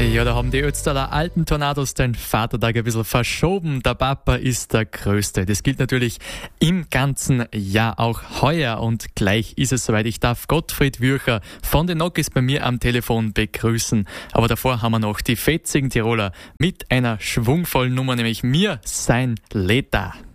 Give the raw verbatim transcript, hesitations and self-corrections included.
Ja, da haben die Ötztaler alten Tornados den Vatertag ein bisschen verschoben. Der Papa ist der Größte. Das gilt natürlich im ganzen Jahr, auch heuer. Und gleich ist es soweit. Ich darf Gottfried Würcher von den Nokis bei mir am Telefon begrüßen. Aber davor haben wir noch die fetzigen Tiroler mit einer schwungvollen Nummer, nämlich Mir sein Leta.